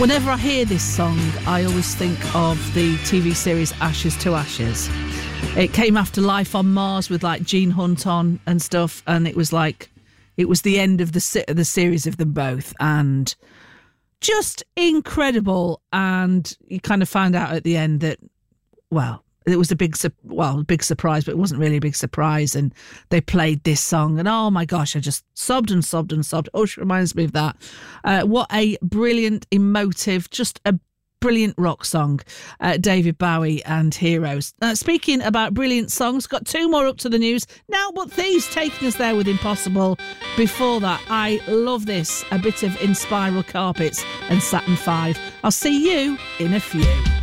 Whenever I hear this song, I always think of the TV series Ashes to Ashes. It came after Life on Mars with like Gene Hunt on and stuff, and it was the end of the series of them both, and just incredible. And you kind of found out at the end that, well, it was a big surprise, but it wasn't really a big surprise. And they played this song, and oh my gosh, I just sobbed and sobbed and sobbed. Oh, she reminds me of that. What a brilliant, emotive, just a brilliant rock song. David Bowie and Heroes. Speaking about brilliant songs, got two more up to the news now, but Thieves taking us there with Impossible. Before that, I love this, a bit of In Spiral Carpets and Saturn 5. I'll see you in a few.